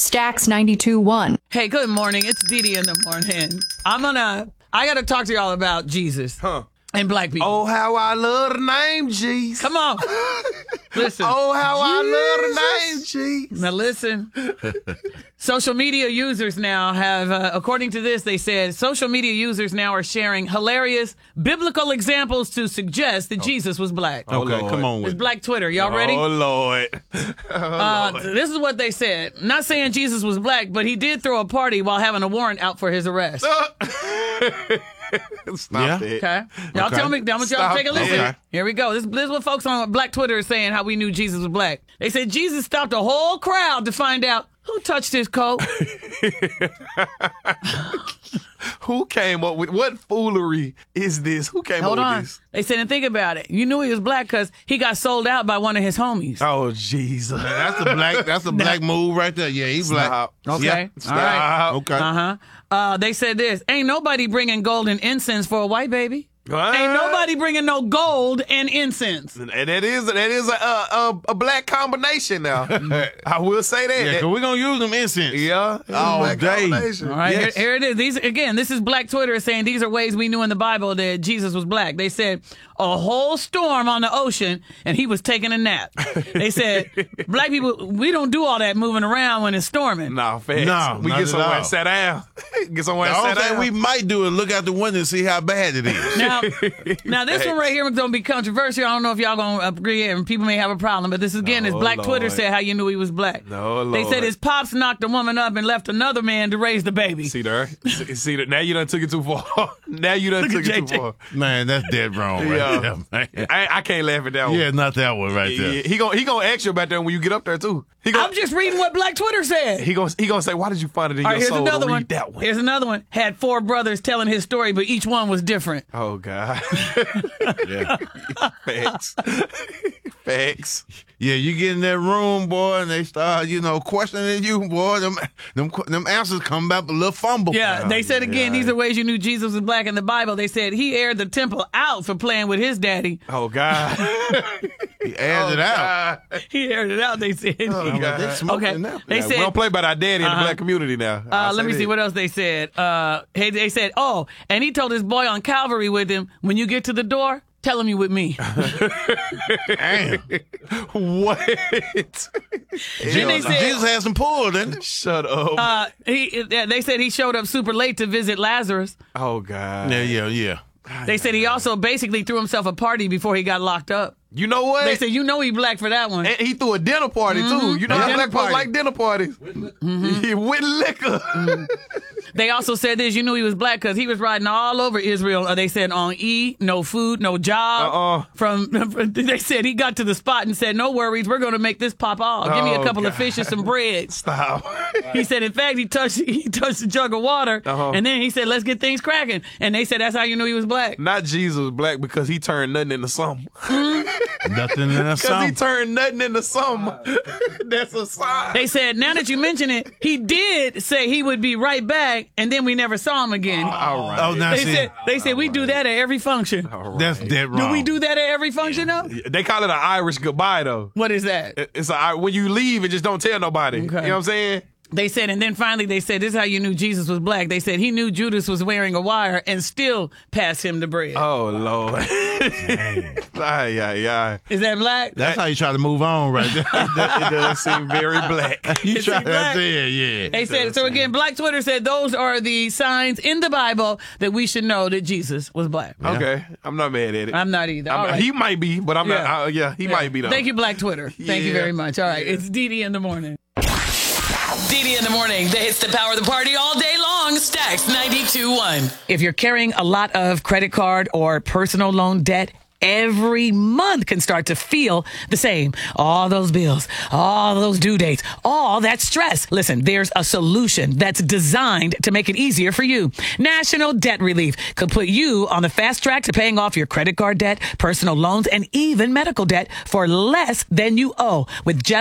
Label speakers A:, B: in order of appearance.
A: Stacks 92.1.
B: Hey, good morning. It's Didi in the morning. I got to talk to y'all about Jesus and black people.
C: Oh, how I love the name Jesus.
B: Come on. Listen.
C: Oh, how I love the name Jesus.
B: Now listen. Social media users now have, according to this, they said social media users now are sharing hilarious biblical examples to suggest that Jesus was black.
D: Okay,
C: Lord.
D: come on
B: It's
D: with it.
B: Black Twitter. Y'all ready?
C: Oh, Lord.
B: This is what they said. Not saying Jesus was black, but he did throw a party while having a warrant out for his arrest.
C: Stop
D: Yeah.
C: it.
B: Okay. Y'all
D: Okay.
B: tell me. I want y'all
C: Stop
B: to take a listen.
D: it.
B: Here we go. This is what folks on Black Twitter are saying how we knew Jesus was black. They said Jesus stopped a whole crowd to find out who touched his coat.
C: Who came up with what foolery is this? Who came
B: Hold
C: up
B: on.
C: with this?
B: They said, and think about it. You knew he was black because he got sold out by one of his homies.
C: Oh, Jesus.
D: That's a black move right there. Yeah, he's black.
C: Stop.
B: Okay.
D: Yeah.
B: All right.
C: Stop.
D: Okay.
B: They said this. Ain't nobody bringing gold and incense for a white baby.
C: What?
B: Ain't nobody bringing no gold and incense.
C: And that is a black combination now. I will say that.
D: Yeah, 'cause we're going to use them incense.
C: Yeah. It's a
D: All
C: black
D: day.
C: combination.
B: All right,
D: Yes.
B: here it is. This is Black Twitter saying these are ways we knew in the Bible that Jesus was black. They said a whole storm on the ocean and he was taking a nap. They said black people, we don't do all that moving around when it's storming.
C: Nah, facts.
D: No,
C: we
D: not
C: get
D: at
C: somewhere
D: all.
C: and sit down. Get somewhere
D: The
C: and
D: only
C: sit
D: thing
C: down.
D: we might do is look out the window and see how bad it is.
B: Now this one right here is going to be controversial. I don't know if y'all going to agree and people may have a problem, but this again is
C: Oh,
B: Black
C: Lord.
B: Twitter said how you knew he was black.
C: Oh,
B: They
C: Lord.
B: said his pops knocked a woman up and left another man to raise the baby.
C: See there? See that? Now you done took it too far. Now you done
B: Look
C: took
B: at
C: it too
B: JJ.
C: far.
D: Man, that's dead wrong right
C: Yeah.
D: there, man.
C: I can't laugh at that one.
D: Yeah, not that one right there.
C: He gonna ask you about that when you get up there too.
B: I'm just reading what Black Twitter said.
C: He gonna say, why did you find it in
B: All
C: your
B: right, here's
C: soul
B: another
C: to read
B: one.
C: that one?
B: Here's another one. Had 4 brothers telling his story, but each one was different.
C: Oh God.
D: Yeah.
C: Facts. Facts.
D: Yeah, you get in that room, boy, and they start, questioning you, boy. Them answers come back a little fumble.
B: Yeah, they said again, these are ways you knew Jesus was black in the Bible. They said he aired the temple out for playing with his daddy.
C: Oh God.
D: He airs it out.
C: God.
B: He aired it out, they said.
C: Oh, God.
D: They smoking
B: Okay.
D: now.
B: They
C: Yeah, we
B: said,
C: don't play by our daddy in the black community now.
B: let me see what else they said. They said, and he told his boy on Calvary with him, when you get to the door, tell him you with me.
D: Damn.
C: What?
B: Then they said,
D: Jesus had some pull, didn't he?
C: Shut up.
B: they said he showed up super late to visit Lazarus.
C: Oh God.
D: Yeah.
B: They said he also basically threw himself a party before he got locked up.
C: You know what?
B: They said, he black for that one.
C: And he threw a dinner party too. You know
B: A
C: how
B: dinner
C: black folks
B: party.
C: like dinner parties. Yeah, with liquor.
B: They also said this, you knew he was black because he was riding all over Israel. They said on E, no food, no job. They said he got to the spot and said, no worries, we're going to make this pop off. Give me a
C: Oh,
B: couple of
C: God.
B: fish and some bread.
C: Stop.
B: He said, in fact, he touched a jug of water, and then he said, let's get things cracking. And they said, that's how you knew he was black.
C: Not Jesus was black because he turned nothing into something.
D: Nothing in the
C: Because he
D: song.
C: turned nothing into something. That's a sign.
B: They said, now that you mention it, he did say he would be right back, and then we never saw him again.
C: All right.
D: Oh, now see,
B: They said we do that at every function.
D: that's dead wrong.
B: Do we do that at every function, though?
C: They call it an Irish goodbye though.
B: What is that?
C: It's when you leave and just don't tell nobody.
B: Okay.
C: You know what I'm saying?
B: They said, and then finally they said, this is how you knew Jesus was black. They said he knew Judas was wearing a wire and still passed him the bread.
C: Oh Lord. Ay.
B: Is that black?
D: That's how you try to move on right there.
C: It does seem very black.
D: You
B: Is
D: try
B: he black?
D: that there, yeah.
B: They said, so again, Black Twitter said those are the signs in the Bible that we should know that Jesus was black.
C: Okay, I'm not mad at it.
B: I'm not either. All right.
C: He might be, but I'm not. He might be though.
B: Thank you, Black Twitter. Thank you
C: Yeah.
B: very much. All right. It's Didi in the morning.
E: Didi in the morning. That hits the power of the party all day long. Stacks 92.1.
B: If you're carrying a lot of credit card or personal loan debt, every month can start to feel the same. All those bills, all those due dates, all that stress. Listen, there's a solution that's designed to make it easier for you. National Debt Relief could put you on the fast track to paying off your credit card debt, personal loans, and even medical debt for less than you owe with just